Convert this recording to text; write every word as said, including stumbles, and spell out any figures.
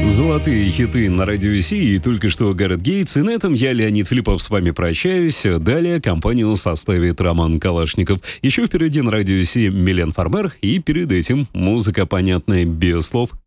Золотые хиты на радио Си и только что Гарет Гейтс. И на этом я, Леонид Филиппов, с вами прощаюсь. Далее компанию составит Роман Калашников. Еще впереди на радио Си Милен Фармер. И перед этим музыка, понятная без слов,